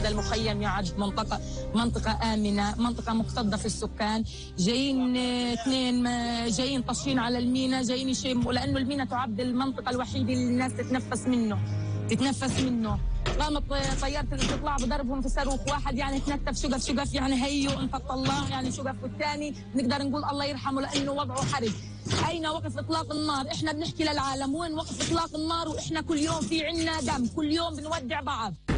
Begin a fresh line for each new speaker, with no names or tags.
المخيم يعد منطقة آمنة، منطقة مكتظة في السكان. جايين اثنين جايين طاشين على المينا، جايين يشموا، لأنه المينا تعد المنطقة الوحيدة اللي الناس تتنفس منه. قامت طيارة الاستطلاع بضربهم في صاروخ واحد، يعني تنتف شقف يعني هيو انت طلع يعني شقف، والثاني نقدر نقول الله يرحمه لأنه وضعه حرج. أين وقف إطلاق النار؟ إحنا بنحكي للعالم وين وقف إطلاق النار، وإحنا كل يوم في عنا دم، كل يوم بنودع بعض.